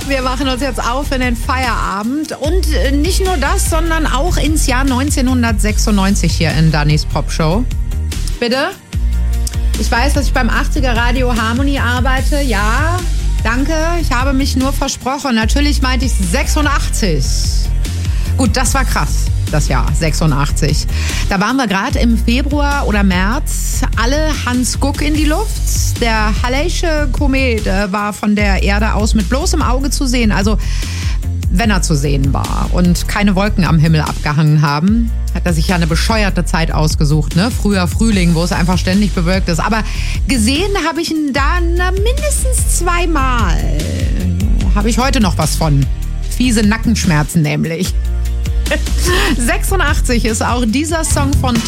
Wir machen uns jetzt auf in den Feierabend. Und nicht nur das, sondern auch ins Jahr 1996 hier in Dannys Popshow. Bitte? Ich weiß, dass ich beim 80er Radio Harmony arbeite. Ja, danke. Ich habe mich nur versprochen. Natürlich meinte ich 86. Gut, das war krass, das Jahr 86. Da waren wir gerade im Februar oder März alle Hans Guck in die Luft. Der Halley'sche Komet war von der Erde aus mit bloßem Auge zu sehen. Also wenn er zu sehen war und keine Wolken am Himmel abgehangen haben, hat er sich ja eine bescheuerte Zeit ausgesucht, ne? Früher Frühling, wo es einfach ständig bewölkt ist. Aber gesehen habe ich ihn da mindestens 2-mal. Habe ich heute noch was von. Fiese Nackenschmerzen nämlich. 86 ist auch dieser Song von